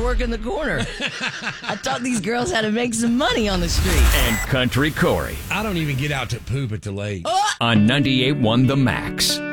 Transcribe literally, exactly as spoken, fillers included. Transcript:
working the corner. I taught these girls how to make some money on the street. And Country Corey I don't even get out to poop at the lake. on ninety-eight point one The Max.